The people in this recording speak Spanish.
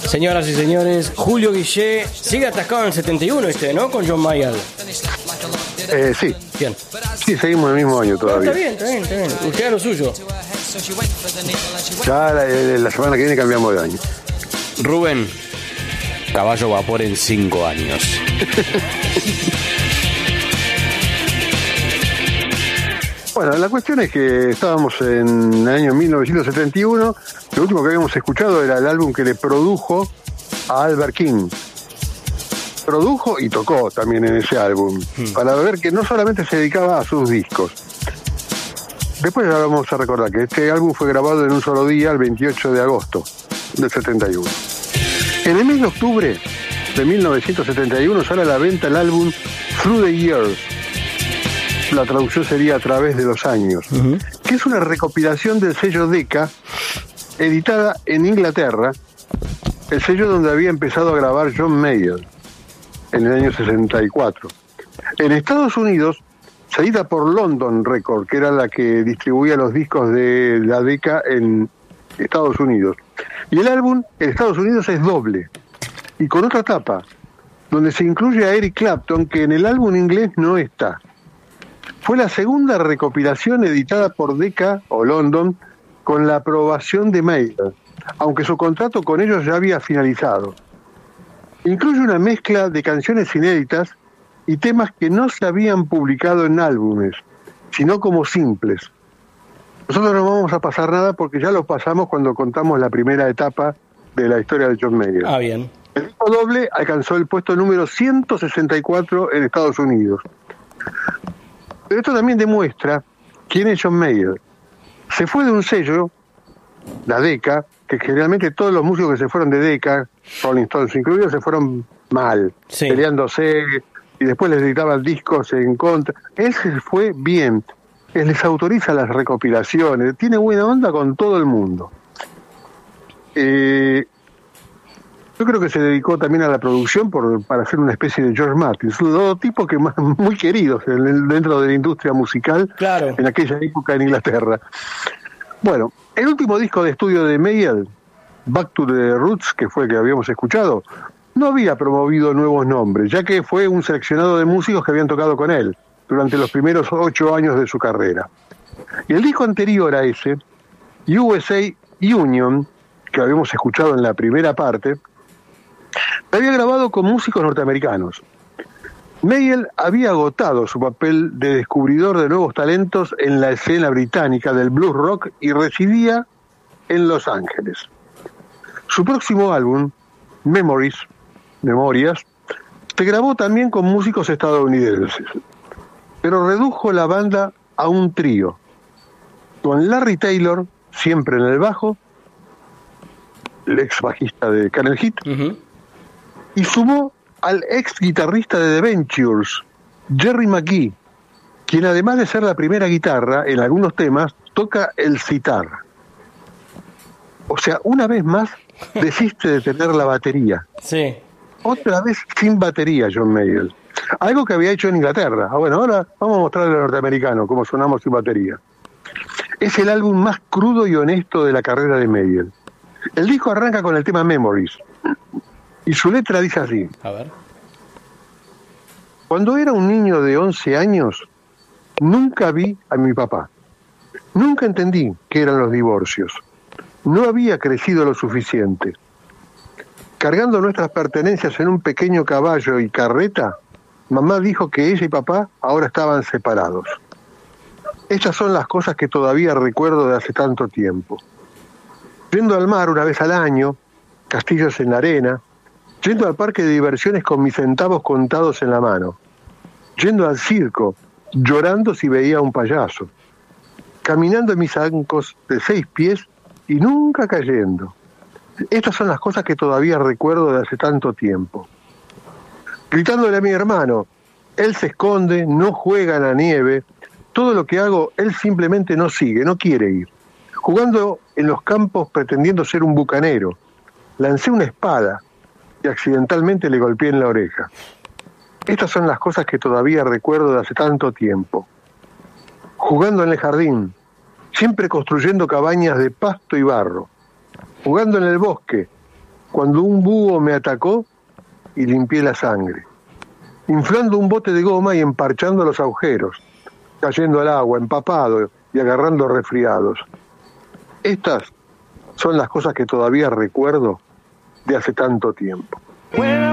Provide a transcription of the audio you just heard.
Señoras y señores, Julio Guillé sigue atascado en el 71, ¿no? Con John Mayall. Sí. Bien. Sí, seguimos en el mismo año todavía. Está bien. Usted a lo suyo. Ya la semana que viene cambiamos de año. Rubén, caballo vapor en 5 años. Bueno, la cuestión es que estábamos en el año 1971. Lo último que habíamos escuchado era el álbum que le produjo a Albert King. Produjo y tocó también en ese álbum, para ver que no solamente se dedicaba a sus discos. Después ya vamos a recordar que este álbum fue grabado en un solo día, el 28 de agosto del 71. En el mes de octubre de 1971 sale a la venta el álbum Through the Years. La traducción sería A través de los años, que es una recopilación del sello Decca, editada en Inglaterra, el sello donde había empezado a grabar John Mayall en el año 64. En Estados Unidos, salida por London Record, que era la que distribuía los discos de la Decca en Estados Unidos. Y el álbum en Estados Unidos es doble, y con otra tapa, donde se incluye a Eric Clapton, que en el álbum inglés no está. Fue la segunda recopilación editada por Decca o London con la aprobación de Mayall, aunque su contrato con ellos ya había finalizado. Incluye una mezcla de canciones inéditas y temas que no se habían publicado en álbumes, sino como simples. Nosotros no vamos a pasar nada porque ya lo pasamos cuando contamos la primera etapa de la historia de John Mayall. Ah, bien. El disco doble alcanzó el puesto número 164 en Estados Unidos. Pero esto también demuestra quién es John Mayall. Se fue de un sello, la Decca, que generalmente todos los músicos que se fueron de Decca, Rolling Stones incluidos, se fueron mal, peleándose, y después les editaban discos en contra. Él se fue bien, él les autoriza las recopilaciones, tiene buena onda con todo el mundo. Yo creo que se dedicó también a la producción para hacer una especie de George Martin. Son dos tipos que muy queridos dentro de la industria musical, claro, en aquella época en Inglaterra. Bueno, el último disco de estudio de Mayall, Back to the Roots, que fue el que habíamos escuchado, no había promovido nuevos nombres, ya que fue un seleccionado de músicos que habían tocado con él durante los primeros 8 años de su carrera. Y el disco anterior a ese, USA Union, que habíamos escuchado en la primera parte, había grabado con músicos norteamericanos. Mayall había agotado su papel de descubridor de nuevos talentos en la escena británica del blues rock y residía en Los Ángeles. Su próximo álbum, Memorias, se grabó también con músicos estadounidenses, pero redujo la banda a un trío, con Larry Taylor siempre en el bajo, el ex bajista de Karen Heat, y sumó al ex guitarrista de The Ventures, Jerry McGee, quien además de ser la primera guitarra, en algunos temas, toca el sitar. O sea, una vez más, desiste de tener la batería. Sí. Otra vez sin batería, John Mayall. Algo que había hecho en Inglaterra. Bueno, ahora vamos a mostrarle al norteamericano cómo sonamos sin batería. Es el álbum más crudo y honesto de la carrera de Mayall. El disco arranca con el tema Memories. Y su letra dice así. A ver. Cuando era un niño de 11 años, nunca vi a mi papá. Nunca entendí qué eran los divorcios. No había crecido lo suficiente. Cargando nuestras pertenencias en un pequeño caballo y carreta, mamá dijo que ella y papá ahora estaban separados. Estas son las cosas que todavía recuerdo de hace tanto tiempo. Yendo al mar una vez al año, castillos en la arena, yendo al parque de diversiones con mis centavos contados en la mano, yendo al circo, llorando si veía un payaso, caminando en mis zancos de 6 pies y nunca cayendo. Estas son las cosas que todavía recuerdo de hace tanto tiempo. Gritándole a mi hermano, él se esconde, no juega en la nieve, todo lo que hago, él simplemente no sigue, no quiere ir. Jugando en los campos pretendiendo ser un bucanero, lancé una espada y accidentalmente le golpeé en la oreja. Estas son las cosas que todavía recuerdo de hace tanto tiempo. Jugando en el jardín, siempre construyendo cabañas de pasto y barro. Jugando en el bosque, cuando un búho me atacó y limpié la sangre, inflando un bote de goma y emparchando los agujeros, cayendo al agua, empapado y agarrando resfriados. Estas son las cosas que todavía recuerdo de hace tanto tiempo.